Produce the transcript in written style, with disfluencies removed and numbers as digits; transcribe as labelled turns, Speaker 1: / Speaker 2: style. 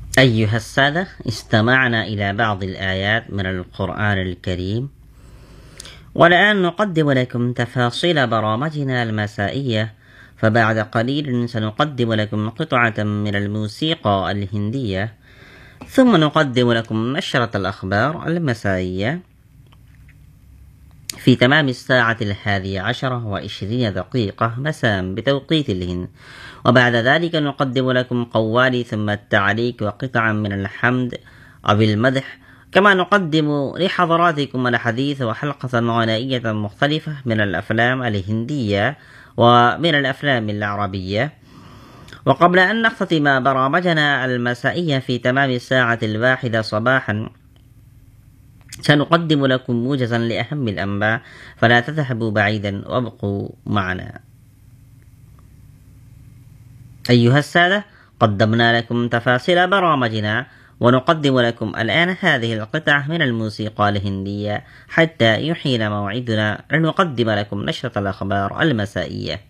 Speaker 1: أيها السادة، استمعنا إلى بعض الآيات من القرآن الكريم، والآن نقدم لكم تفاصيل برامجنا المسائية. فبعد قليل سنقدم لكم قطعة من الموسيقى الهندية، ثم نقدم لكم نشرة الأخبار المسائية في تمام الساعة 11:20 مساء بتوقيت الهند، وبعد ذلك نقدم لكم قوالي ثم التعليق وقطعا من الحمد أو المدح، كما نقدم لحضراتكم الحديث وحلقة غنائية مختلفة من الأفلام الهندية ومن الأفلام العربية. وقبل أن نختتم برامجنا المسائية في تمام الساعة 1 صباحا، سنقدم لكم موجزا لأهم الأنباء، فلا تذهبوا بعيدا وابقوا معنا. أيها السادة، قدمنا لكم تفاصيل برامجنا، ونقدم لكم الآن هذه القطعة من الموسيقى الهندية حتى يحين موعدنا لنقدم لكم نشرة الأخبار المسائية.